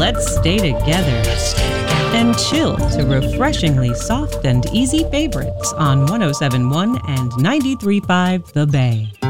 let's stay together and chill to refreshingly soft and easy favorites on 107.1 and 93.5 The Bay.